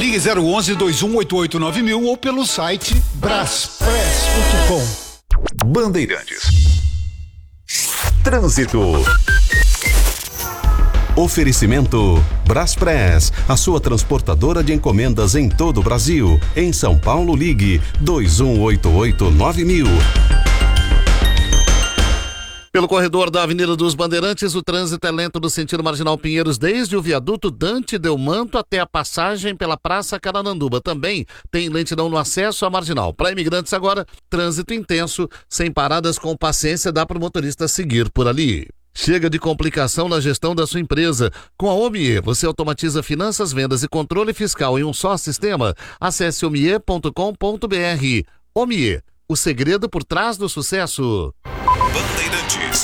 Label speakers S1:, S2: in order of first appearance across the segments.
S1: Ligue 011-2188-9000 ou pelo site braspress.com.
S2: Bandeirantes. Trânsito. Oferecimento Braspress, a sua transportadora de encomendas em todo o Brasil. Em São Paulo, ligue 2188-9000.
S3: Pelo corredor da Avenida dos Bandeirantes, o trânsito é lento no sentido Marginal Pinheiros, desde o viaduto Dante Delmanto até a passagem pela Praça Caramanduba. Também tem lentidão no acesso à Marginal. Para imigrantes agora, trânsito intenso, sem paradas, com paciência, dá para o motorista seguir por ali. Chega de complicação na gestão da sua empresa. Com a Omie, você automatiza finanças, vendas e controle fiscal em um só sistema. Acesse omie.com.br. Omie, o segredo por trás do sucesso.
S2: Bandeirantes.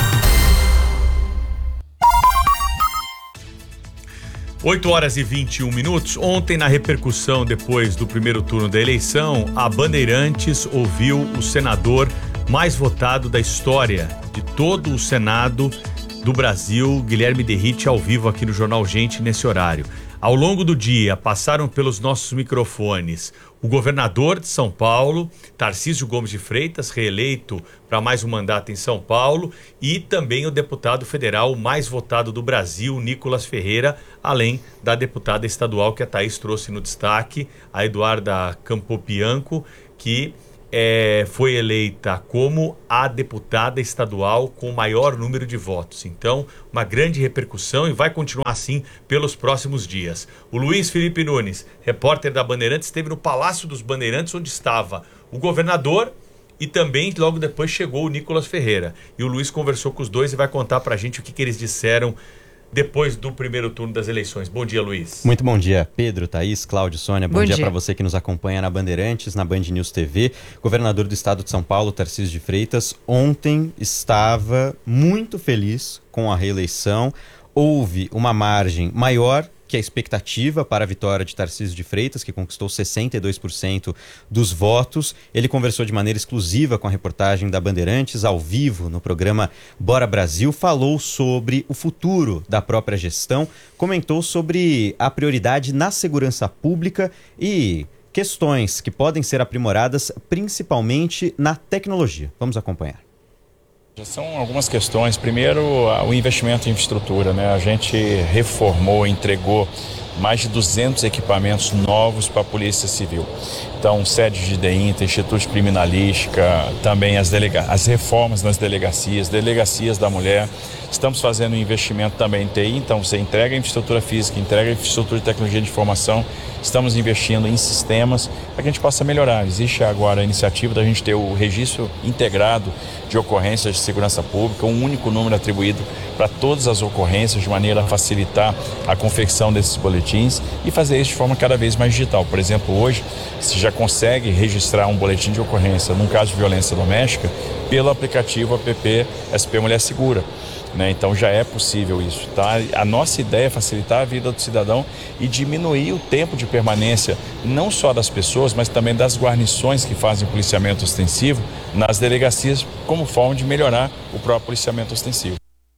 S4: Oito horas e 21 minutos. Ontem, na repercussão depois do primeiro turno da eleição, a Bandeirantes ouviu o senador mais votado da história de todo o Senado do Brasil, Guilherme Derrite, ao vivo aqui no Jornal Gente nesse horário. Ao longo do dia, passaram pelos nossos microfones o governador de São Paulo, Tarcísio Gomes de Freitas, reeleito para mais um mandato em São Paulo, e também o deputado federal mais votado do Brasil, Nicolas Ferreira, além da deputada estadual que a Thaís trouxe no destaque, a Eduarda Campopianco, que foi eleita como a deputada estadual com o maior número de votos. Então, uma grande repercussão e vai continuar assim pelos próximos dias. O Luiz Felipe Nunes, repórter da Bandeirantes, esteve no Palácio dos Bandeirantes, onde estava o governador e também logo depois chegou o Nicolas Ferreira. E o Luiz conversou com os dois e vai contar pra gente o que eles disseram depois do primeiro turno das eleições. Bom dia, Luiz.
S5: Muito bom dia, Pedro, Thaís, Cláudio, Sônia. Bom dia para você que nos acompanha na Bandeirantes, na Band News TV. Governador do estado de São Paulo, Tarcísio de Freitas, ontem estava muito feliz com a reeleição. Houve uma margem maior que a expectativa para a vitória de Tarcísio de Freitas, que conquistou 62% dos votos. Ele conversou de maneira exclusiva com a reportagem da Bandeirantes, ao vivo, no programa Bora Brasil, falou sobre o futuro da própria gestão, comentou sobre a prioridade na segurança pública e questões que podem ser aprimoradas, principalmente na tecnologia. Vamos acompanhar.
S6: Já são algumas questões. Primeiro, o investimento em infraestrutura, né? A gente reformou, entregou mais de 200 equipamentos novos para a Polícia Civil. Então, sede de DEINTA, Instituto de Criminalística, também as reformas nas delegacias da mulher. Estamos fazendo um investimento também em TI, então você entrega a infraestrutura física, entrega a infraestrutura de tecnologia de informação. Estamos investindo em sistemas para que a gente possa melhorar. Existe agora a iniciativa da gente ter o registro integrado de ocorrências de segurança pública, um único número atribuído para todas as ocorrências, de maneira a facilitar a confecção desses boletins e fazer isso de forma cada vez mais digital. Por exemplo, hoje, você já consegue registrar um boletim de ocorrência num caso de violência doméstica pelo aplicativo app SP Mulher Segura. Então já é possível isso, tá? A nossa ideia é facilitar a vida do cidadão e diminuir o tempo de permanência, não só das pessoas, mas também das guarnições que fazem policiamento ostensivo nas delegacias, como forma de melhorar o próprio policiamento ostensivo.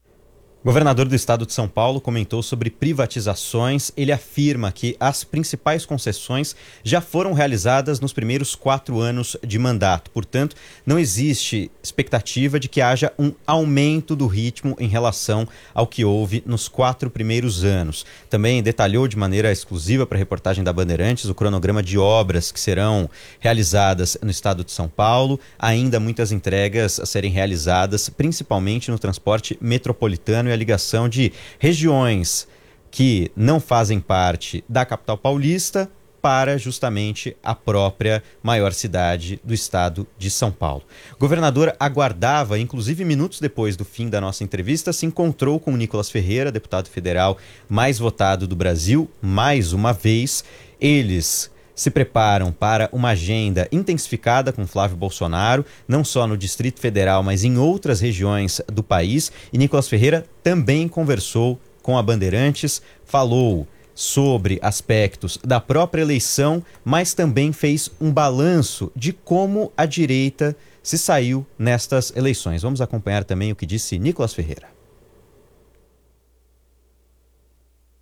S5: O governador do estado de São Paulo comentou sobre privatizações. Ele afirma que as principais concessões já foram realizadas nos primeiros 4 anos de mandato. Portanto, não existe expectativa de que haja um aumento do ritmo em relação ao que houve nos 4 primeiros anos. Também detalhou de maneira exclusiva para a reportagem da Bandeirantes o cronograma de obras que serão realizadas no estado de São Paulo. Ainda muitas entregas a serem realizadas, principalmente no transporte metropolitano e a ligação de regiões que não fazem parte da capital paulista para justamente a própria maior cidade do estado de São Paulo. O governador aguardava, inclusive minutos depois do fim da nossa entrevista, se encontrou com o Nicolas Ferreira, deputado federal mais votado do Brasil, mais uma vez. Eles se preparam para uma agenda intensificada com Flávio Bolsonaro, não só no Distrito Federal, mas em outras regiões do país. E Nicolas Ferreira também conversou com a Bandeirantes, falou sobre aspectos da própria eleição, mas também fez um balanço de como a direita se saiu nestas eleições. Vamos acompanhar também o que disse Nicolas Ferreira.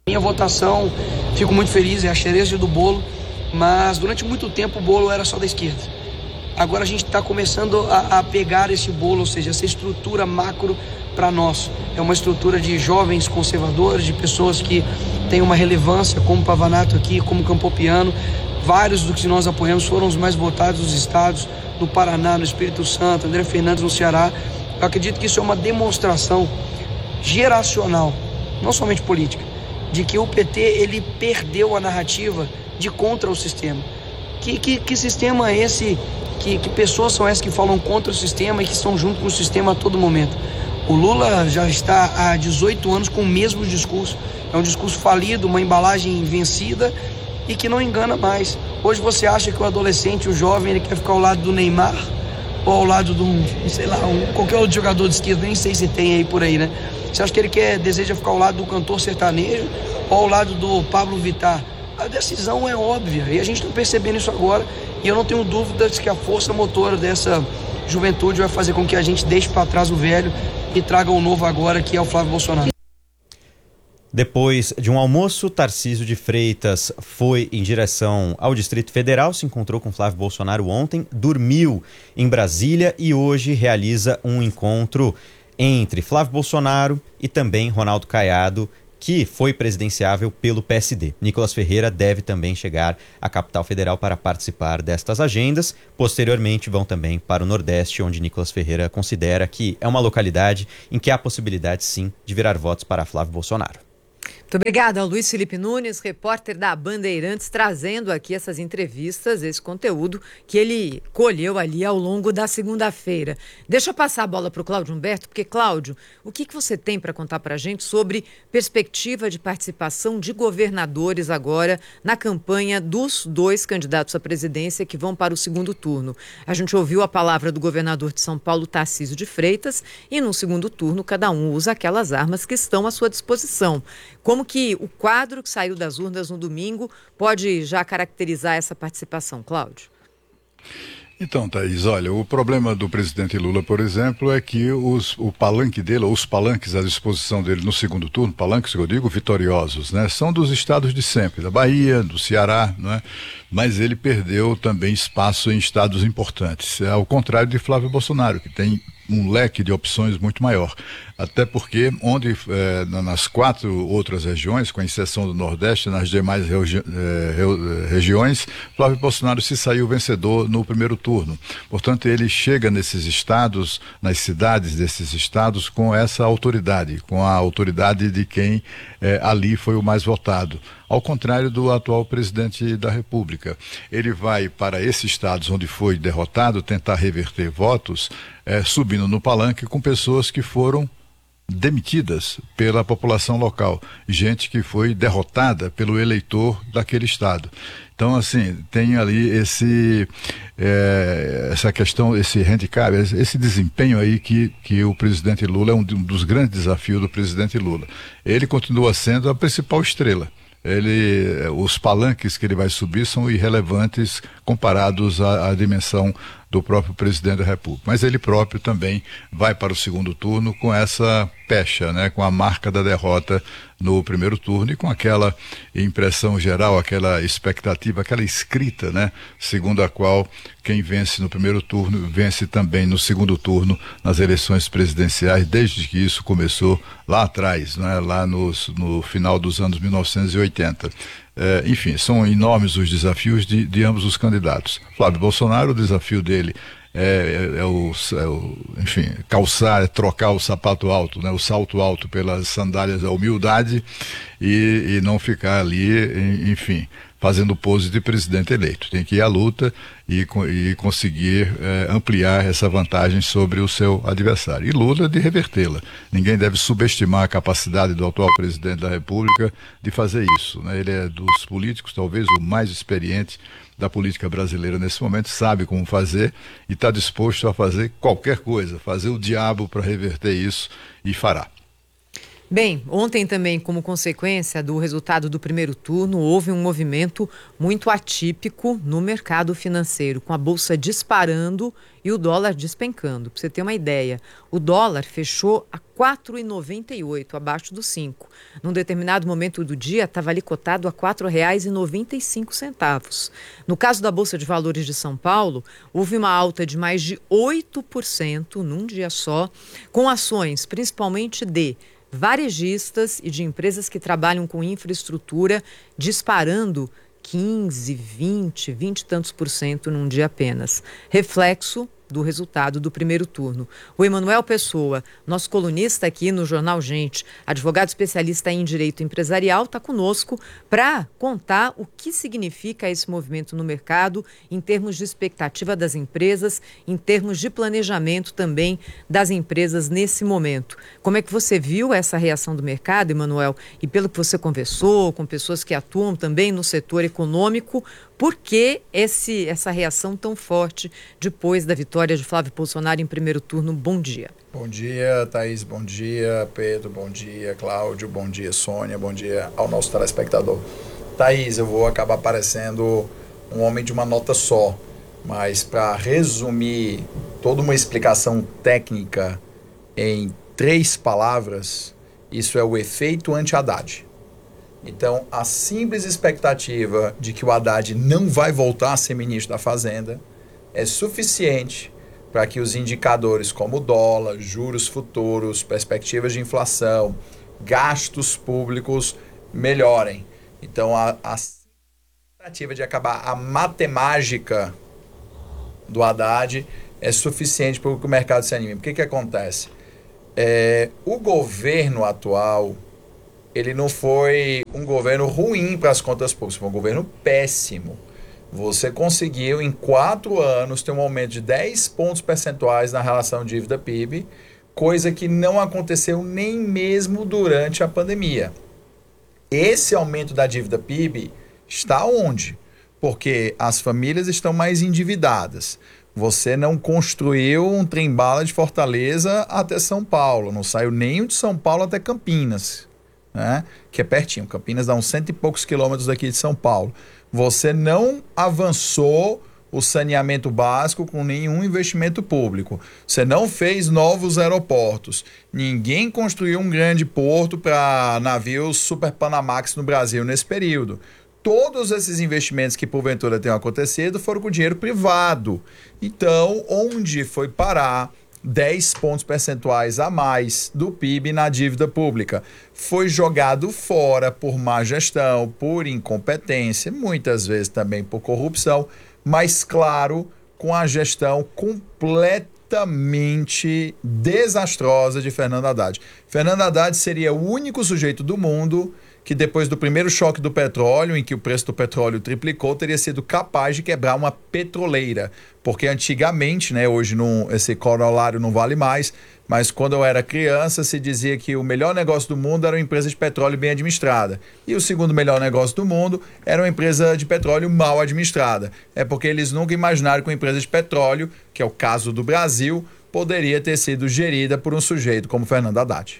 S7: Minha votação, fico muito feliz, é a cereja do bolo, mas durante muito tempo o bolo era só da esquerda. Agora a gente está começando a pegar esse bolo, ou seja, essa estrutura macro para nós. É uma estrutura de jovens conservadores, de pessoas que têm uma relevância, como Pavanato aqui, como Campopiano. Vários dos que nós apoiamos foram os mais votados dos estados, no Paraná, no Espírito Santo, André Fernandes no Ceará. Eu acredito que isso é uma demonstração geracional, não somente política, de que o PT ele perdeu a narrativa de contra o sistema. Que sistema é esse? Que pessoas são essas que falam contra o sistema e que estão junto com o sistema a todo momento? O Lula já está há 18 anos com o mesmo discurso. É um discurso falido, uma embalagem vencida e que não engana mais. Hoje você acha que o adolescente, o jovem, ele quer ficar ao lado do Neymar ou ao lado de sei lá, qualquer outro jogador de esquerda, nem sei se tem aí por aí, né? Você acha que ele deseja ficar ao lado do cantor sertanejo ou ao lado do Pablo Vittar? A decisão é óbvia e a gente está percebendo isso agora, e eu não tenho dúvidas que a força motora dessa juventude vai fazer com que a gente deixe para trás o velho e traga um novo agora, que é o Flávio Bolsonaro.
S5: Depois de um almoço, Tarcísio de Freitas foi em direção ao Distrito Federal, se encontrou com Flávio Bolsonaro ontem, dormiu em Brasília e hoje realiza um encontro entre Flávio Bolsonaro e também Ronaldo Caiado, que foi presidenciável pelo PSD. Nicolas Ferreira deve também chegar à capital federal para participar destas agendas. Posteriormente vão também para o Nordeste, onde Nicolas Ferreira considera que é uma localidade em que há possibilidade sim de virar votos para Flávio Bolsonaro.
S8: Muito obrigada ao Luiz Felipe Nunes, repórter da Bandeirantes, trazendo aqui essas entrevistas, esse conteúdo que ele colheu ali ao longo da segunda-feira. Deixa eu passar a bola para o Cláudio Humberto, porque, Cláudio, o que você tem para contar para a gente sobre perspectiva de participação de governadores agora na campanha dos dois candidatos à presidência que vão para o segundo turno? A gente ouviu a palavra do governador de São Paulo, Tarcísio de Freitas, e no segundo turno cada um usa aquelas armas que estão à sua disposição. Como que o quadro que saiu das urnas no domingo pode já caracterizar essa participação, Cláudio?
S1: Então, Thaís, olha, o problema do presidente Lula, por exemplo, é que o palanque dele, ou os palanques à disposição dele no segundo turno, palanques que eu digo vitoriosos, né, são dos estados de sempre, da Bahia, do Ceará, né, mas ele perdeu também espaço em estados importantes, ao contrário de Flávio Bolsonaro, que tem um leque de opções muito maior. Até porque nas 4 outras regiões, com exceção do Nordeste, nas demais regiões, Flávio Bolsonaro se saiu vencedor no primeiro turno. Portanto, ele chega nesses estados, nas cidades desses estados, com essa autoridade, com a autoridade de quem ali foi o mais votado. Ao contrário do atual presidente da República. Ele vai para esses estados onde foi derrotado, tentar reverter votos, subindo no palanque com pessoas que foram demitidas pela população local, gente que foi derrotada pelo eleitor daquele estado. Então, assim, tem ali essa questão, esse handicap, esse desempenho aí que o presidente Lula é um dos grandes desafios do presidente Lula. Ele continua sendo a principal estrela. Os palanques que ele vai subir são irrelevantes comparados à dimensão do próprio presidente da República. Mas ele próprio também vai para o segundo turno com essa pecha, né, com a marca da derrota no primeiro turno e com aquela impressão geral, aquela expectativa, aquela escrita, né, segundo a qual quem vence no primeiro turno vence também no segundo turno nas eleições presidenciais, desde que isso começou lá atrás, né, lá no final dos anos 1980. Enfim, são enormes os desafios de ambos os candidatos. Flávio Bolsonaro, o desafio dele enfim, trocar o sapato alto, né, o salto alto pelas sandálias da humildade e não ficar ali, enfim, fazendo pose de presidente eleito. Tem que ir à luta e conseguir ampliar essa vantagem sobre o seu adversário. E Lula de revertê-la. Ninguém deve subestimar a capacidade do atual presidente da República de fazer isso, né? Ele é dos políticos talvez o mais experiente da política brasileira nesse momento, sabe como fazer e está disposto a fazer qualquer coisa, fazer o diabo para reverter isso, e fará.
S8: Bem, ontem também, como consequência do resultado do primeiro turno, houve um movimento muito atípico no mercado financeiro, com a bolsa disparando e o dólar despencando. Para você ter uma ideia, o dólar fechou a 4,98, abaixo dos 5. Num determinado momento do dia, estava ali cotado a R$ 4,95. No caso da Bolsa de Valores de São Paulo, houve uma alta de mais de 8% num dia só, com ações principalmente de varejistas e de empresas que trabalham com infraestrutura disparando 15, 20 e tantos por cento num dia apenas. Reflexo do resultado do primeiro turno. O Emanuel Pessoa, nosso colunista aqui no Jornal Gente, advogado especialista em direito empresarial, está conosco para contar o que significa esse movimento no mercado em termos de expectativa das empresas, em termos de planejamento também das empresas nesse momento. Como é que você viu essa reação do mercado, Emanuel? E pelo que você conversou com pessoas que atuam também no setor econômico, por que essa reação tão forte depois da vitória de Flávio Bolsonaro em primeiro turno? Bom dia.
S9: Bom dia, Thaís. Bom dia, Pedro. Bom dia, Cláudio. Bom dia, Sônia. Bom dia ao nosso telespectador. Thaís, eu vou acabar parecendo um homem de uma nota só, mas para resumir toda uma explicação técnica em 3 palavras, isso é o efeito anti-Haddad. Então, a simples expectativa de que o Haddad não vai voltar a ser ministro da Fazenda é suficiente para que os indicadores como dólar, juros futuros, perspectivas de inflação, gastos públicos melhorem. Então, a expectativa de acabar a matemática do Haddad é suficiente para que o mercado se anime. O que acontece? O governo atual, ele não foi um governo ruim para as contas públicas, foi um governo péssimo. Você conseguiu, em 4 anos, ter um aumento de 10 pontos percentuais na relação dívida-PIB, coisa que não aconteceu nem mesmo durante a pandemia. Esse aumento da dívida-PIB está onde? Porque as famílias estão mais endividadas. Você não construiu um trem-bala de Fortaleza até São Paulo, não saiu nem de São Paulo até Campinas, né? Que é pertinho. Campinas dá uns 100 e poucos quilômetros daqui de São Paulo. Você não avançou o saneamento básico com nenhum investimento público. Você não fez novos aeroportos. Ninguém construiu um grande porto para navios Super Panamax no Brasil nesse período. Todos esses investimentos que porventura tenham acontecido foram com dinheiro privado. Então, onde foi parar 10 pontos percentuais a mais do PIB na dívida pública? Foi jogado fora por má gestão, por incompetência, muitas vezes também por corrupção, mas, claro, com a gestão completamente desastrosa de Fernando Haddad. Fernando Haddad seria o único sujeito do mundo que, depois do primeiro choque do petróleo, em que o preço do petróleo triplicou, teria sido capaz de quebrar uma petroleira. Porque antigamente, né, hoje esse corolário não vale mais, mas quando eu era criança se dizia que o melhor negócio do mundo era uma empresa de petróleo bem administrada. E o segundo melhor negócio do mundo era uma empresa de petróleo mal administrada. É porque eles nunca imaginaram que uma empresa de petróleo, que é o caso do Brasil, poderia ter sido gerida por um sujeito como Fernando Haddad.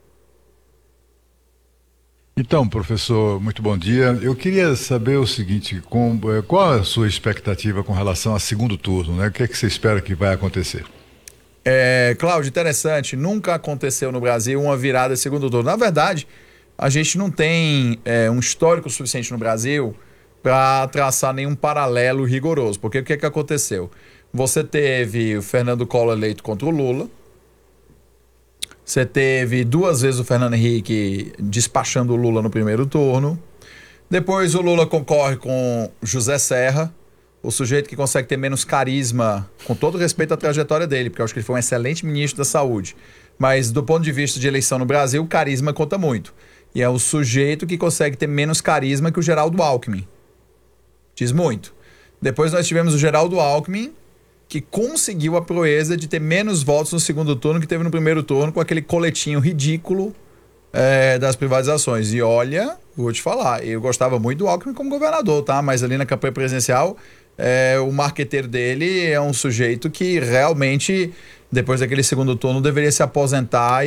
S1: Então, professor, muito bom dia. Eu queria saber o seguinte, qual a sua expectativa com relação ao segundo turno, né? O que é que você espera que vai acontecer?
S9: Cláudio, interessante, nunca aconteceu no Brasil uma virada segundo turno. Na verdade, a gente não tem um histórico suficiente no Brasil para traçar nenhum paralelo rigoroso, porque o que aconteceu? Você teve o Fernando Collor eleito contra o Lula, você teve 2 vezes o Fernando Henrique despachando o Lula no primeiro turno. Depois o Lula concorre com José Serra, o sujeito que consegue ter menos carisma, com todo respeito à trajetória dele, porque eu acho que ele foi um excelente ministro da Saúde. Mas do ponto de vista de eleição no Brasil, o carisma conta muito. E é o sujeito que consegue ter menos carisma que o Geraldo Alckmin. Diz muito. Depois nós tivemos o Geraldo Alckmin, que conseguiu a proeza de ter menos votos no segundo turno que teve no primeiro turno, com aquele coletinho ridículo das privatizações. E olha, vou te falar, eu gostava muito do Alckmin como governador, tá? Mas ali na campanha presidencial, o marqueteiro dele é um sujeito que realmente Depois daquele segundo turno, deveria se aposentar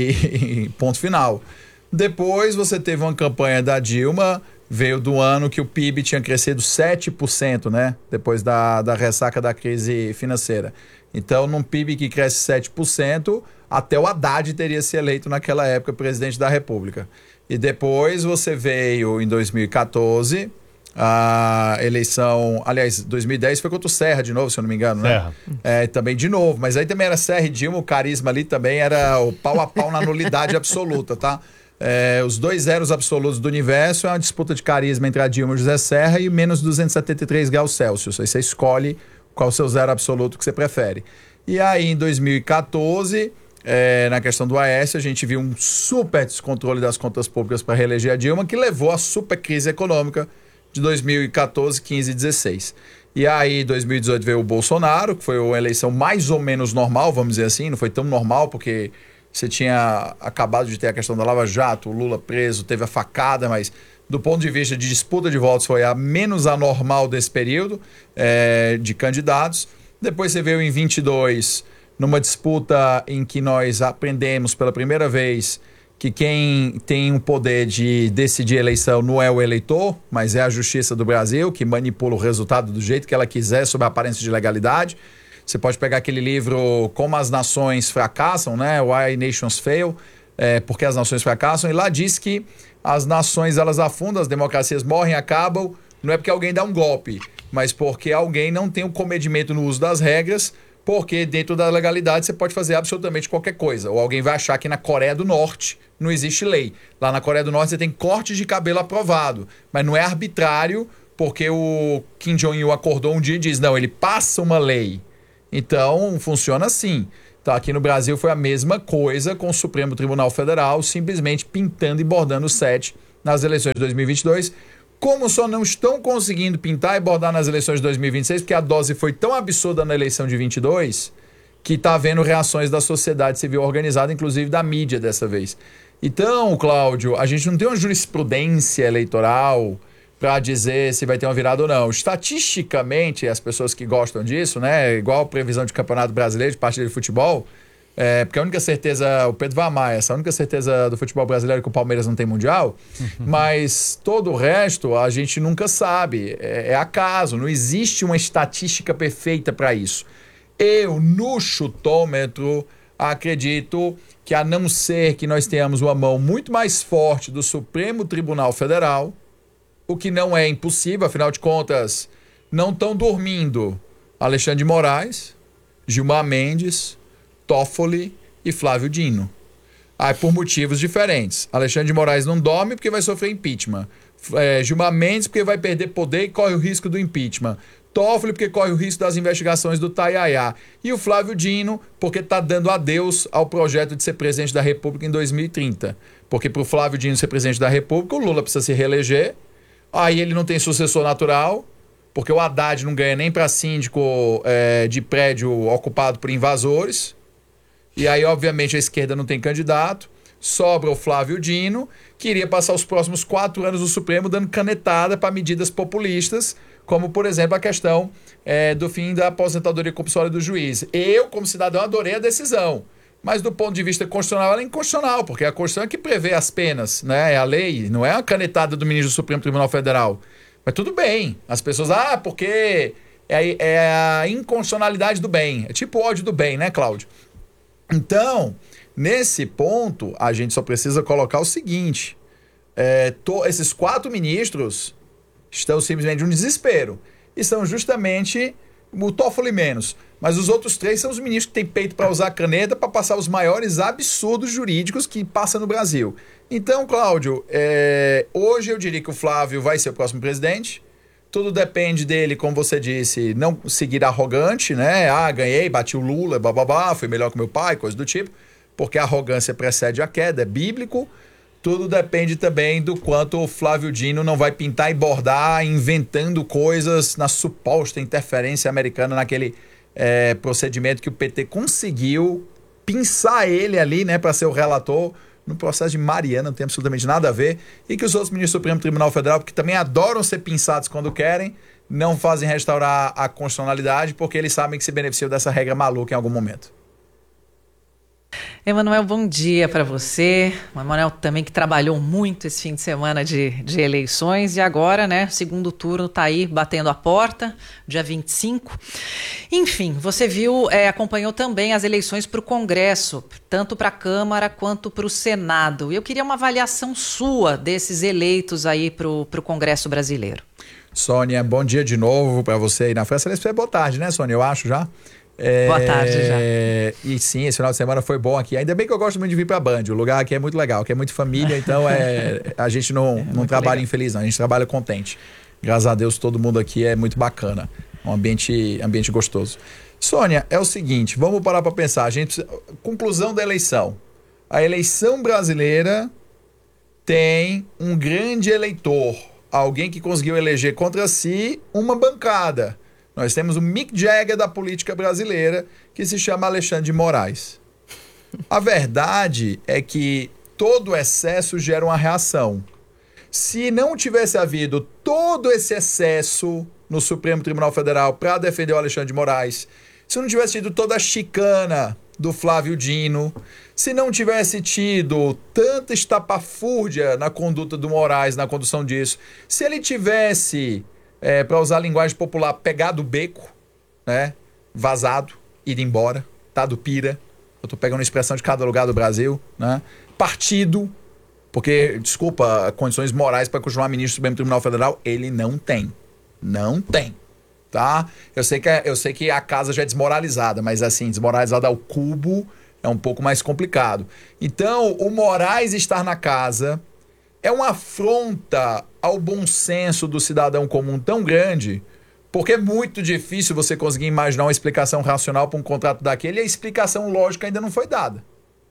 S9: e ponto final. Depois você teve uma campanha da Dilma, veio do ano que o PIB tinha crescido 7%, né? Depois da ressaca da crise financeira. Então, num PIB que cresce 7%, até o Haddad teria se eleito naquela época presidente da República. E depois você veio em 2014, a eleição... Aliás, 2010 foi contra o Serra de novo, se eu não me engano,
S4: Serra.
S9: né? Também de novo, mas aí também era Serra e Dilma, o carisma ali também era o pau a pau na nulidade absoluta, tá? Os 2 zeros absolutos do universo é uma disputa de carisma entre a Dilma e o José Serra e menos 273 graus Celsius. Aí você escolhe qual o seu zero absoluto que você prefere. E aí, em 2014, na questão do Aécio, a gente viu um super descontrole das contas públicas para reeleger a Dilma, que levou à super crise econômica de 2014, 15 e 16. E aí, em 2018, veio o Bolsonaro, que foi uma eleição mais ou menos normal, vamos dizer assim, não foi tão normal, porque você tinha acabado de ter a questão da Lava Jato, o Lula preso, teve a facada, mas do ponto de vista de disputa de votos foi a menos anormal desse período de candidatos. Depois você veio em 22, numa disputa em que nós aprendemos pela primeira vez que quem tem o poder de decidir a eleição não é o eleitor, mas é a Justiça do Brasil, que manipula o resultado do jeito que ela quiser, sob a aparência de legalidade. Você pode pegar aquele livro Como as Nações Fracassam, né? Why Nations Fail, porque as nações fracassam, e lá diz que as nações elas afundam, as democracias morrem, acabam, não é porque alguém dá um golpe, mas porque alguém não tem o comedimento no uso das regras, porque dentro da legalidade você pode fazer absolutamente qualquer coisa. Ou alguém vai achar que na Coreia do Norte não existe lei. Lá na Coreia do Norte você tem corte de cabelo aprovado, mas não é arbitrário, porque o Kim Jong-il acordou um dia e diz, não, ele passa uma lei. Então, funciona assim. Então, aqui no Brasil foi a mesma coisa com o Supremo Tribunal Federal, simplesmente pintando e bordando o 7 nas eleições de 2022. Como só não estão conseguindo pintar e bordar nas eleições de 2026, porque a dose foi tão absurda na eleição de 22, que está havendo reações da sociedade civil organizada, inclusive da mídia dessa vez. Então, Cláudio, a gente não tem uma jurisprudência eleitoral para dizer se vai ter uma virada ou não. Estatisticamente, as pessoas que gostam disso, né, igual a previsão de Campeonato Brasileiro, de partida de futebol, porque a única certeza, o Pedro vai amar essa, a única certeza do futebol brasileiro é que o Palmeiras não tem mundial, mas todo o resto a gente nunca sabe, é acaso, não existe uma estatística perfeita para isso. Eu, no chutômetro, acredito que, a não ser que nós tenhamos uma mão muito mais forte do Supremo Tribunal Federal, o que não é impossível, afinal de contas, não estão dormindo Alexandre de Moraes, Gilmar Mendes, Toffoli e Flávio Dino. Por motivos diferentes. Alexandre de Moraes não dorme porque vai sofrer impeachment. Gilmar Mendes porque vai perder poder e corre o risco do impeachment. Toffoli porque corre o risco das investigações do Taiaiá. E o Flávio Dino porque está dando adeus ao projeto de ser presidente da República em 2030. Porque para o Flávio Dino ser presidente da República, o Lula precisa se reeleger. Aí ele não tem sucessor natural, porque o Haddad não ganha nem para síndico de prédio ocupado por invasores. E aí, obviamente, a esquerda não tem candidato. Sobra o Flávio Dino, que iria passar os próximos 4 anos no Supremo dando canetada para medidas populistas, como, por exemplo, a questão do fim da aposentadoria compulsória do juiz. Eu, como cidadão, adorei a decisão. Mas do ponto de vista constitucional, ela é inconstitucional, porque a Constituição é que prevê as penas, né? É a lei, não é a canetada do ministro do Supremo Tribunal Federal. Mas tudo bem. As pessoas, porque é a inconstitucionalidade do bem. É tipo o ódio do bem, né, Cláudio? Então, nesse ponto, a gente só precisa colocar o seguinte. Esses 4 ministros estão simplesmente em um desespero. E são justamente o Toffoli menos. Mas os outros 3 são os ministros que têm peito para usar a caneta para passar os maiores absurdos jurídicos que passa no Brasil. Então, Cláudio, hoje eu diria que o Flávio vai ser o próximo presidente. Tudo depende dele, como você disse, não seguir arrogante, né? Ganhei, bati o Lula, bababá, fui melhor que meu pai, coisa do tipo. Porque a arrogância precede a queda, é bíblico. Tudo depende também do quanto o Flávio Dino não vai pintar e bordar, inventando coisas na suposta interferência americana naquele procedimento que o PT conseguiu pinçar ele ali, né, para ser o relator no processo de Mariana, não tem absolutamente nada a ver, e que os outros ministros do Supremo Tribunal Federal, que também adoram ser pinçados quando querem, não fazem restaurar a constitucionalidade porque eles sabem que se beneficiam dessa regra maluca em algum momento.
S10: Emanuel, bom dia para você. O Emanuel também que trabalhou muito esse fim de semana de eleições e agora, né, segundo turno tá aí batendo a porta, dia 25. Enfim, você viu, acompanhou também as eleições para o Congresso, tanto para a Câmara quanto para o Senado. Eu queria uma avaliação sua desses eleitos aí para o Congresso brasileiro.
S9: Sônia, bom dia de novo para você aí na França. É boa tarde, né, Sônia? Eu acho já.
S10: Boa tarde já.
S9: E sim, esse final de semana foi bom aqui. Ainda bem que eu gosto muito de vir para Band. O lugar aqui é muito legal, aqui é muito família, então a gente não trabalha legal. Infeliz, não. A gente trabalha contente. Graças a Deus, todo mundo aqui é muito bacana. Um ambiente gostoso. Sônia, é o seguinte, vamos parar para pensar. Conclusão da eleição. A eleição brasileira tem um grande eleitor. Alguém que conseguiu eleger contra si uma bancada. Nós temos o Mick Jagger da política brasileira, que se chama Alexandre de Moraes. A verdade é que todo excesso gera uma reação. Se não tivesse havido todo esse excesso no Supremo Tribunal Federal para defender o Alexandre de Moraes, se não tivesse tido toda a chicana do Flávio Dino, se não tivesse tido tanta estapafúrdia na conduta do Moraes, na condução disso, se ele tivesse... para usar a linguagem popular, pegado o beco, né? Vazado, ido embora, tá do pira. Eu tô pegando a expressão de cada lugar do Brasil, né? Partido, porque, desculpa, condições morais para continuar ministro do Supremo Tribunal Federal, ele não tem. Não tem, tá? Eu sei que a casa já é desmoralizada, mas assim, desmoralizada ao cubo é um pouco mais complicado. Então, o Moraes estar na casa... é uma afronta ao bom senso do cidadão comum tão grande, porque é muito difícil você conseguir imaginar uma explicação racional para um contrato daquele e a explicação lógica ainda não foi dada.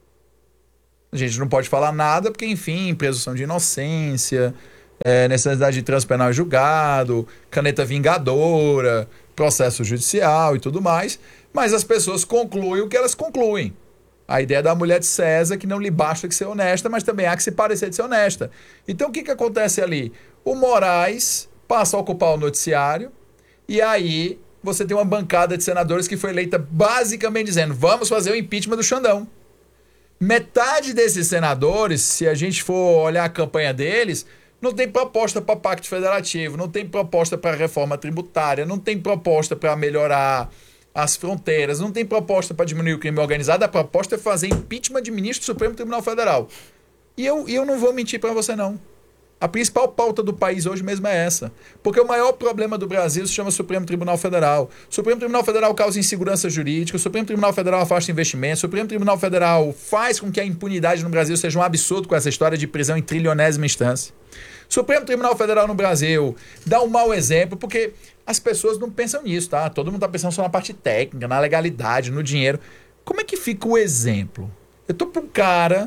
S9: A gente não pode falar nada porque, enfim, presunção de inocência, necessidade de trânsito penal julgado, caneta vingadora, processo judicial e tudo mais, mas as pessoas concluem o que elas concluem. A ideia da mulher de César, que não lhe basta que ser honesta, mas também há que se parecer de ser honesta. Então, o que acontece ali? O Moraes passa a ocupar o noticiário e aí você tem uma bancada de senadores que foi eleita basicamente dizendo: vamos fazer o impeachment do Xandão. Metade desses senadores, se a gente for olhar a campanha deles, não tem proposta para pacto federativo, não tem proposta para reforma tributária, não tem proposta para melhorar as fronteiras, não tem proposta para diminuir o crime organizado, a proposta é fazer impeachment de ministro do Supremo Tribunal Federal. E eu não vou mentir para você, não. A principal pauta do país hoje mesmo é essa. Porque o maior problema do Brasil se chama Supremo Tribunal Federal. O Supremo Tribunal Federal causa insegurança jurídica, o Supremo Tribunal Federal afasta investimentos, o Supremo Tribunal Federal faz com que a impunidade no Brasil seja um absurdo com essa história de prisão em trilionésima instância. O Supremo Tribunal Federal no Brasil dá um mau exemplo porque as pessoas não pensam nisso, tá? Todo mundo tá pensando só na parte técnica, na legalidade, no dinheiro. Como é que fica o exemplo? Eu tô para um cara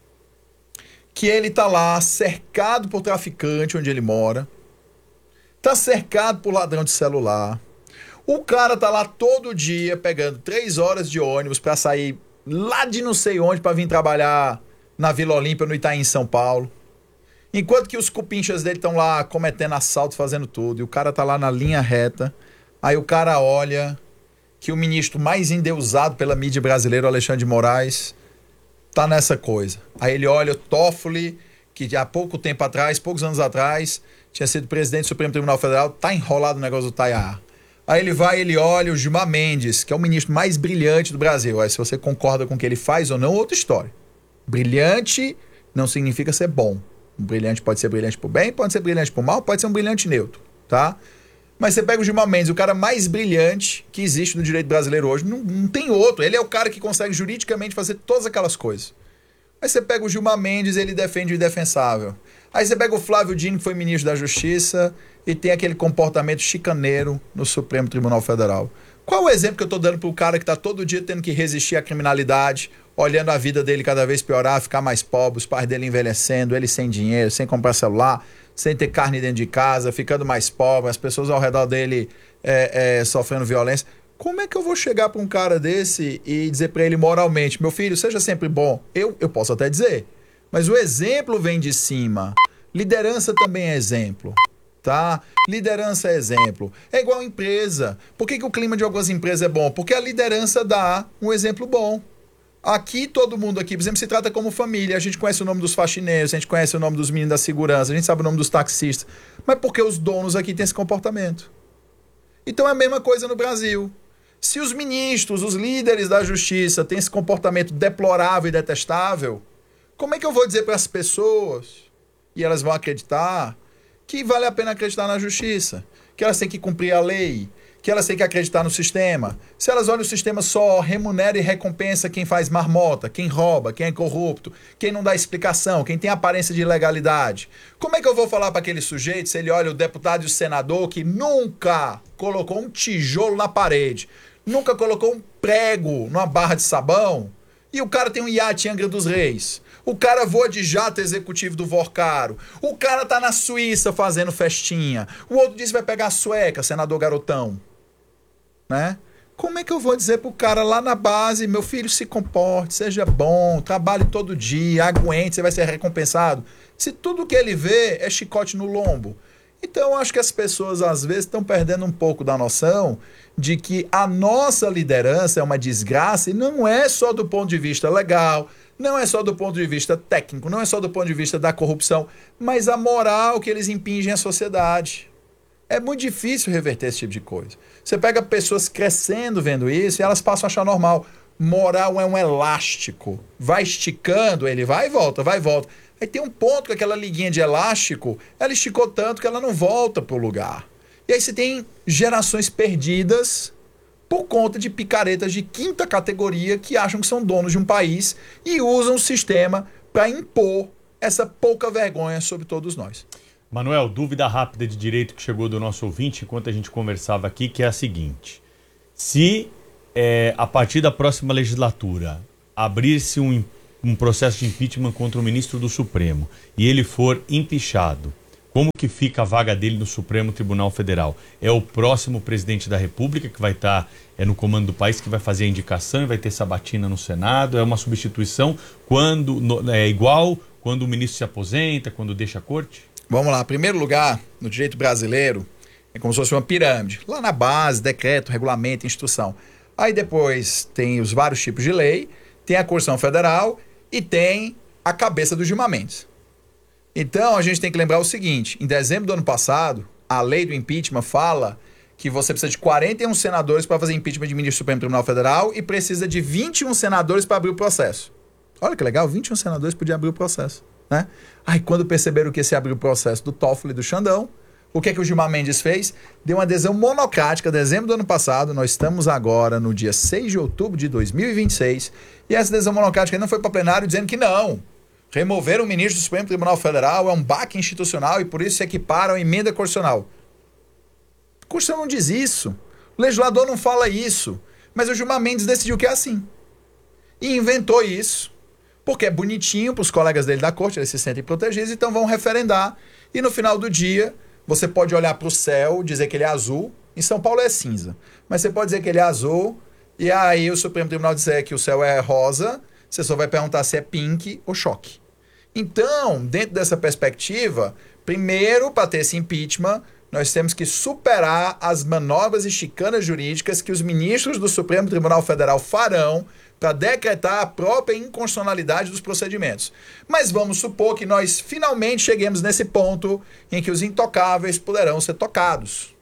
S9: que ele tá lá cercado por traficante onde ele mora, tá cercado por ladrão de celular, o cara tá lá todo dia pegando 3 horas de ônibus para sair lá de não sei onde para vir trabalhar na Vila Olímpia, no Itaim, em São Paulo. Enquanto que os cupinchas dele estão lá cometendo assalto, fazendo tudo, e o cara tá lá na linha reta, aí o cara olha que o ministro mais endeusado pela mídia brasileira, Alexandre de Moraes, tá nessa coisa. Aí ele olha o Toffoli, que há poucos anos atrás, tinha sido presidente do Supremo Tribunal Federal, tá enrolado no negócio do Taiá. Aí ele olha o Gilmar Mendes, que é o ministro mais brilhante do Brasil. Aí se você concorda com o que ele faz ou não, outra história. Brilhante não significa ser bom. Um brilhante pode ser brilhante por bem, pode ser brilhante por mal, pode ser um brilhante neutro, tá? Mas você pega o Gilmar Mendes, o cara mais brilhante que existe no direito brasileiro hoje, não tem outro. Ele é o cara que consegue juridicamente fazer todas aquelas coisas. Aí você pega o Gilmar Mendes, ele defende o indefensável. Aí você pega o Flávio Dino, que foi ministro da Justiça, e tem aquele comportamento chicaneiro no Supremo Tribunal Federal. Qual o exemplo que eu tô dando pro cara que tá todo dia tendo que resistir à criminalidade, olhando a vida dele cada vez piorar, ficar mais pobre, os pais dele envelhecendo, ele sem dinheiro, sem comprar celular, sem ter carne dentro de casa, ficando mais pobre, as pessoas ao redor dele sofrendo violência. Como é que eu vou chegar para um cara desse e dizer para ele moralmente: meu filho, seja sempre bom? Eu posso até dizer, mas o exemplo vem de cima. Liderança também é exemplo, tá? Liderança é exemplo. É igual empresa. Por que o clima de algumas empresas é bom? Porque a liderança dá um exemplo bom. Aqui, todo mundo aqui, por exemplo, se trata como família. A gente conhece o nome dos faxineiros, a gente conhece o nome dos meninos da segurança, a gente sabe o nome dos taxistas. Mas por que os donos aqui têm esse comportamento? Então é a mesma coisa no Brasil. Se os ministros, os líderes da justiça têm esse comportamento deplorável e detestável, como é que eu vou dizer para as pessoas, e elas vão acreditar, que vale a pena acreditar na justiça? Que elas têm que cumprir a lei? Que elas têm que acreditar no sistema? Se elas olham o sistema só, remunera e recompensa quem faz marmota, quem rouba, quem é corrupto, quem não dá explicação, quem tem aparência de ilegalidade. Como é que eu vou falar para aquele sujeito, se ele olha o deputado e o senador que nunca colocou um tijolo na parede, nunca colocou um prego numa barra de sabão, e o cara tem um iate em Angra dos Reis, o cara voa de jato executivo do Vorcaro, o cara tá na Suíça fazendo festinha, o outro diz que vai pegar a sueca, senador garotão, né? Como é que eu vou dizer pro cara lá na base, meu filho, se comporte, seja bom, trabalhe todo dia, aguente, você vai ser recompensado, se tudo que ele vê é chicote no lombo? Então, eu acho que as pessoas, às vezes, estão perdendo um pouco da noção de que a nossa liderança é uma desgraça e não é só do ponto de vista legal, não é só do ponto de vista técnico, não é só do ponto de vista da corrupção, mas a moral que eles impingem à sociedade. É muito difícil reverter esse tipo de coisa. Você pega pessoas crescendo vendo isso e elas passam a achar normal. Moral é um elástico. Vai esticando, ele vai e volta, vai e volta. Aí tem um ponto que aquela liguinha de elástico, ela esticou tanto que ela não volta pro lugar. E aí você tem gerações perdidas por conta de picaretas de quinta categoria que acham que são donos de um país e usam o sistema para impor essa pouca vergonha sobre todos nós.
S4: Manuel, dúvida rápida de direito que chegou do nosso ouvinte enquanto a gente conversava aqui, que é a seguinte. Se a partir da próxima legislatura abrir-se um processo de impeachment contra o ministro do Supremo e ele for empichado, como que fica a vaga dele no Supremo Tribunal Federal? É o próximo presidente da República que vai estar no comando do país, que vai fazer a indicação e vai ter sabatina no Senado? É uma substituição é igual quando o ministro se aposenta, quando deixa a corte?
S9: Vamos lá. Em primeiro lugar, no direito brasileiro, é como se fosse uma pirâmide. Lá na base, decreto, regulamento, instrução. Aí depois tem os vários tipos de lei, tem a Constituição Federal e tem a cabeça dos julgamentos. Então, a gente tem que lembrar o seguinte, em dezembro do ano passado, a lei do impeachment fala que você precisa de 41 senadores para fazer impeachment de ministro do Supremo Tribunal Federal e precisa de 21 senadores para abrir o processo. Olha que legal, 21 senadores podiam abrir o processo, né? Aí, quando perceberam que esse abriu o processo do Toffoli e do Xandão, o que o Gilmar Mendes fez? Deu uma adesão monocrática, dezembro do ano passado, nós estamos agora no dia 6 de outubro de 2026, e essa adesão monocrática não foi para plenário dizendo que não. Remover o ministro do Supremo Tribunal Federal é um baque institucional e por isso se equiparam à emenda constitucional. A Constituição não diz isso. O legislador não fala isso. Mas o Gilmar Mendes decidiu que é assim. E inventou isso. Porque é bonitinho para os colegas dele da corte, eles se sentem protegidos, então vão referendar. E no final do dia, você pode olhar para o céu, dizer que ele é azul. Em São Paulo é cinza. Mas você pode dizer que ele é azul. E aí o Supremo Tribunal dizer que o céu é rosa. Você só vai perguntar se é pink ou choque. Então, dentro dessa perspectiva, primeiro, para ter esse impeachment, nós temos que superar as manobras e chicanas jurídicas que os ministros do Supremo Tribunal Federal farão para decretar a própria inconstitucionalidade dos procedimentos. Mas vamos supor que nós finalmente cheguemos nesse ponto em que os intocáveis poderão ser tocados.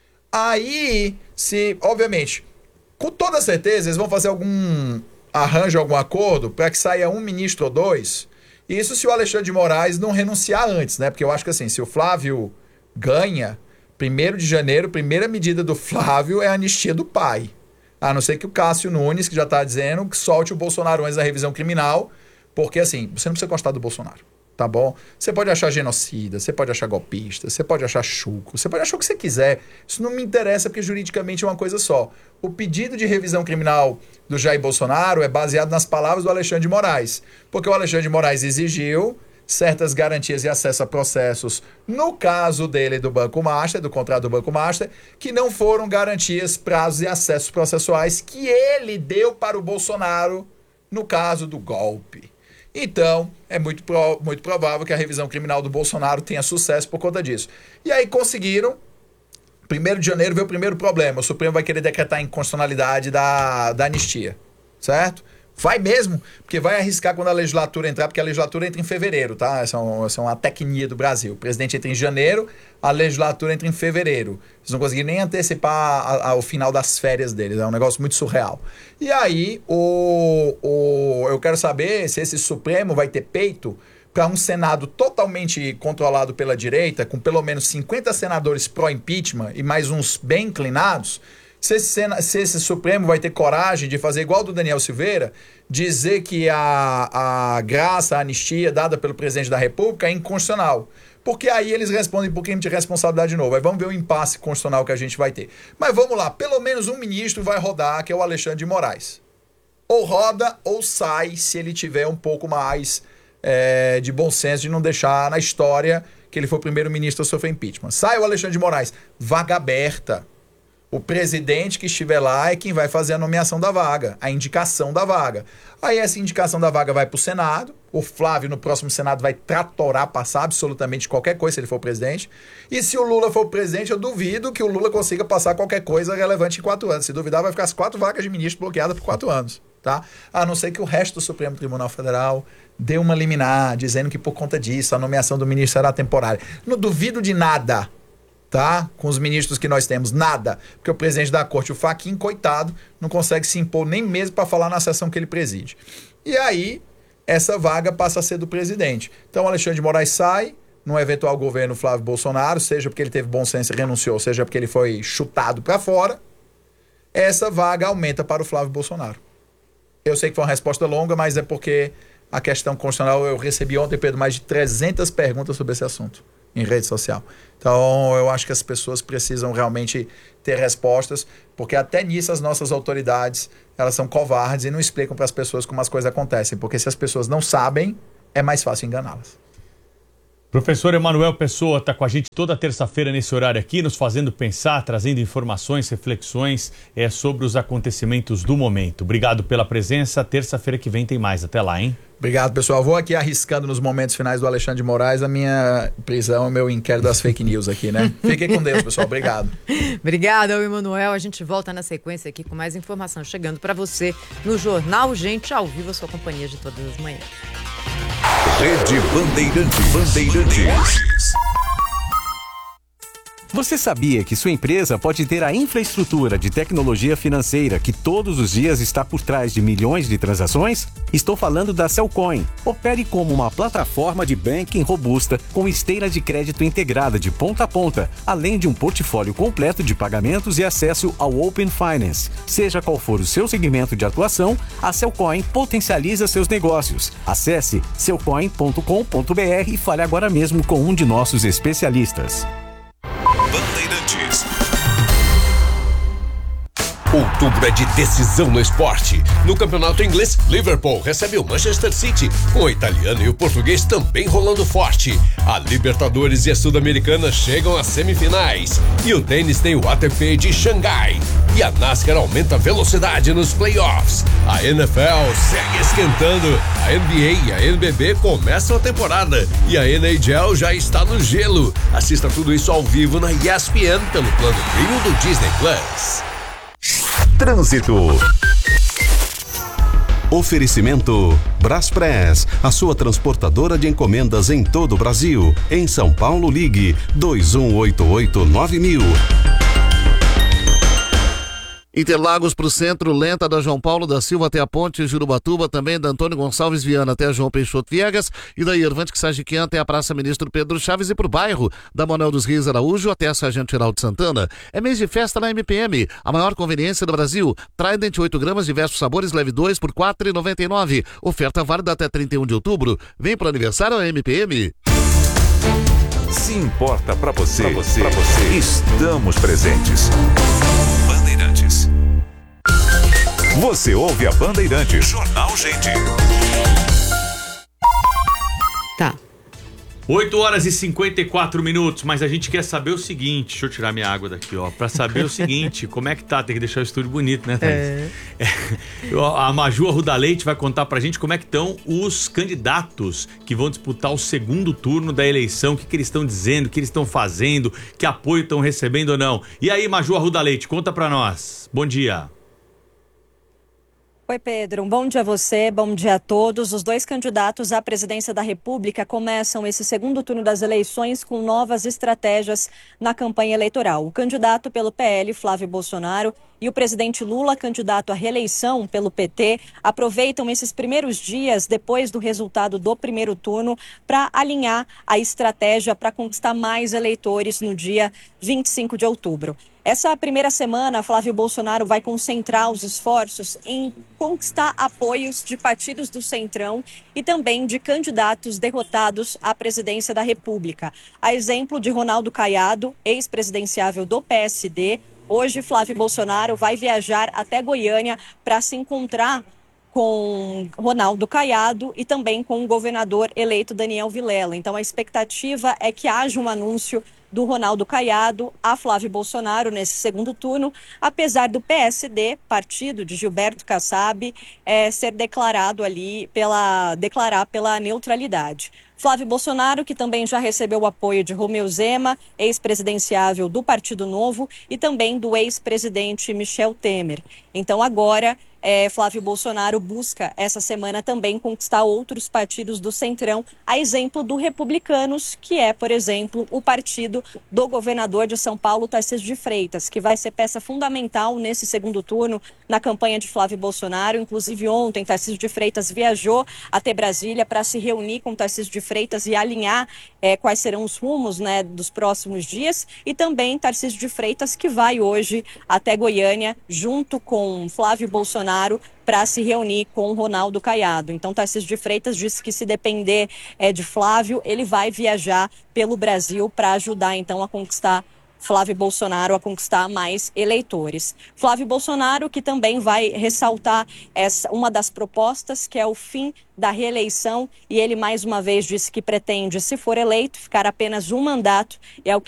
S9: Aí, obviamente, com toda certeza, eles vão fazer algum arranjo, algum acordo para que saia um ministro ou dois. Isso se o Alexandre de Moraes não renunciar antes, né? Porque eu acho que assim, se o Flávio ganha, 1º de janeiro, primeira medida do Flávio é a anistia do pai. A não ser que o Cássio Nunes, que já está dizendo, que solte o Bolsonaro antes da revisão criminal, porque assim, você não precisa gostar do Bolsonaro, tá bom? Você pode achar genocida, você pode achar golpista, você pode achar chuco, você pode achar o que você quiser. Isso não me interessa porque juridicamente é uma coisa só. O pedido de revisão criminal do Jair Bolsonaro é baseado nas palavras do Alexandre de Moraes, porque o Alexandre de Moraes exigiu certas garantias de acesso a processos, no caso dele do Banco Master, do contrato do Banco Master, que não foram garantias, prazos e acessos processuais que ele deu para o Bolsonaro no caso do golpe. Então, é muito provável que a revisão criminal do Bolsonaro tenha sucesso por conta disso. E aí conseguiram. 1º de janeiro veio o primeiro problema. O Supremo vai querer decretar a inconstitucionalidade da anistia, certo? Vai mesmo, porque vai arriscar quando a legislatura entrar, porque a legislatura entra em fevereiro, tá? Essa é uma tecnia do Brasil. O presidente entra em janeiro, a legislatura entra em fevereiro. Eles não conseguiram nem antecipar o final das férias deles, é um negócio muito surreal. E aí, eu quero saber se esse Supremo vai ter peito para um Senado totalmente controlado pela direita, com pelo menos 50 senadores pró-impeachment e mais uns bem inclinados. Se esse Supremo vai ter coragem de fazer igual do Daniel Silveira, dizer que a graça, a anistia dada pelo presidente da República é inconstitucional. Porque aí eles respondem por crime de responsabilidade de novo. Aí vamos ver o impasse constitucional que a gente vai ter. Mas vamos lá, pelo menos um ministro vai rodar, que é o Alexandre de Moraes. Ou roda ou sai, se ele tiver um pouco mais de bom senso, de não deixar na história que ele foi o primeiro ministro a sofrer impeachment. Sai o Alexandre de Moraes, vaga aberta. O presidente que estiver lá é quem vai fazer a nomeação da vaga, a indicação da vaga. Aí essa indicação da vaga vai para o Senado. O Flávio, no próximo Senado, vai tratorar, passar absolutamente qualquer coisa se ele for o presidente. E se o Lula for o presidente, eu duvido que o Lula consiga passar qualquer coisa relevante em 4 anos. Se duvidar, vai ficar as 4 vagas de ministro bloqueadas por 4 anos. Tá? A não ser que o resto do Supremo Tribunal Federal dê uma liminar, dizendo que por conta disso a nomeação do ministro será temporária. Não duvido de nada. Tá? Com os ministros que nós temos, nada. Porque o presidente da corte, o Fachin, coitado, não consegue se impor nem mesmo para falar na sessão que ele preside. E aí, essa vaga passa a ser do presidente. Então, o Alexandre de Moraes sai, num eventual governo Flávio Bolsonaro, seja porque ele teve bom senso e renunciou, seja porque ele foi chutado para fora. Essa vaga aumenta para o Flávio Bolsonaro. Eu sei que foi uma resposta longa, mas é porque a questão constitucional, eu recebi ontem, Pedro, mais de 300 perguntas sobre esse assunto em rede social. Então, eu acho que as pessoas precisam realmente ter respostas, porque até nisso as nossas autoridades, elas são covardes e não explicam para as pessoas como as coisas acontecem, porque se as pessoas não sabem, é mais fácil enganá-las.
S4: Professor Emanuel Pessoa está com a gente toda terça-feira nesse horário aqui, nos fazendo pensar, trazendo informações, reflexões sobre os acontecimentos do momento. Obrigado pela presença. Terça-feira que vem tem mais. Até lá, hein?
S9: Obrigado, pessoal. Vou aqui arriscando nos momentos finais do Alexandre de Moraes a minha prisão, o meu inquérito das fake news aqui, né? Fiquem com Deus, pessoal. Obrigado.
S8: Obrigada, Emanuel. A gente volta na sequência aqui com mais informação chegando para você no Jornal Gente ao vivo, a sua companhia de todas as manhãs.
S11: Rede Bandeirantes. Você sabia que sua empresa pode ter a infraestrutura de tecnologia financeira que todos os dias está por trás de milhões de transações? Estou falando da Cellcoin. Opere como uma plataforma de banking robusta com esteira de crédito integrada de ponta a ponta, além de um portfólio completo de pagamentos e acesso ao Open Finance. Seja qual for o seu segmento de atuação, a Cellcoin potencializa seus negócios. Acesse cellcoin.com.br e fale agora mesmo com um de nossos especialistas.
S2: Bandeirantes. Outubro é de decisão no esporte. No campeonato inglês, Liverpool recebe o Manchester City, com o italiano e o português também rolando forte. A Libertadores e a Sul-Americana chegam às semifinais. E o tênis tem o ATP de Xangai. E a NASCAR aumenta a velocidade nos playoffs. A NFL segue esquentando. A NBA e a NBB começam a temporada. E a NHL já está no gelo. Assista tudo isso ao vivo na ESPN pelo plano Premium do Disney Plus.
S11: Trânsito. Oferecimento Braspress, a sua transportadora de encomendas em todo o Brasil. Em São Paulo, ligue 2188-9000.
S3: Interlagos para o centro, lenta da João Paulo da Silva até a ponte Jurubatuba, também da Antônio Gonçalves Viana até a João Peixoto Viegas e da Irvante Sagiquian até a Praça Ministro Pedro Chaves e para o bairro da Manuel dos Rios Araújo até a Sargento Geraldo Santana. É mês de festa na MPM, a maior conveniência do Brasil. Trident 8 gramas, diversos sabores, leve 2 por R$ 4,99. Oferta válida até 31 de outubro. Vem para o aniversário a MPM.
S11: Se importa pra você, estamos presentes. Bandeirantes. Você ouve a Bandeirantes. Jornal Gente.
S8: Tá.
S4: 8 horas e 54 minutos, mas a gente quer saber o seguinte, deixa eu tirar minha água daqui, ó, pra saber o seguinte, como é que tá, tem que deixar o estúdio bonito, né, Thaís? A Maju Arruda Leite vai contar pra gente como é que estão os candidatos que vão disputar o segundo turno da eleição, o que eles estão dizendo, o que eles estão fazendo, que apoio estão recebendo ou não. E aí, Maju Arruda Leite, conta pra nós. Bom dia.
S12: Oi, Pedro. Um bom dia a você, bom dia a todos. Os dois candidatos à presidência da República começam esse segundo turno das eleições com novas estratégias na campanha eleitoral. O candidato pelo PL, Flávio Bolsonaro, e o presidente Lula, candidato à reeleição pelo PT, aproveitam esses primeiros dias depois do resultado do primeiro turno para alinhar a estratégia para conquistar mais eleitores no dia 25 de outubro. Essa primeira semana, Flávio Bolsonaro vai concentrar os esforços em conquistar apoios de partidos do Centrão e também de candidatos derrotados à presidência da República. A exemplo de Ronaldo Caiado, ex-presidenciável do PSD, hoje Flávio Bolsonaro vai viajar até Goiânia para se encontrar com Ronaldo Caiado e também com o governador eleito Daniel Vilela. Então a expectativa é que haja um anúncio do Ronaldo Caiado a Flávio Bolsonaro nesse segundo turno, apesar do PSD, partido de Gilberto Kassab, ser declarado ali declarar pela neutralidade. Flávio Bolsonaro, que também já recebeu o apoio de Romeu Zema, ex-presidenciável do Partido Novo, e também do ex-presidente Michel Temer. Então agora Flávio Bolsonaro busca essa semana também conquistar outros partidos do Centrão, a exemplo do Republicanos, que é, por exemplo, o partido do governador de São Paulo, Tarcísio de Freitas, que vai ser peça fundamental nesse segundo turno na campanha de Flávio Bolsonaro. Inclusive ontem, Tarcísio de Freitas viajou até Brasília para se reunir com Tarcísio de Freitas e alinhar quais serão os rumos, né, dos próximos dias. E também Tarcísio de Freitas, que vai hoje até Goiânia, junto com Flávio Bolsonaro, para se reunir com Ronaldo Caiado. Então, Tarcísio de Freitas disse que se depender de Flávio, ele vai viajar pelo Brasil para ajudar, então, a conquistar Flávio Bolsonaro, a conquistar mais eleitores. Flávio Bolsonaro, que também vai ressaltar uma das propostas, que é o fim da reeleição, e ele mais uma vez disse que pretende, se for eleito, ficar apenas um mandato,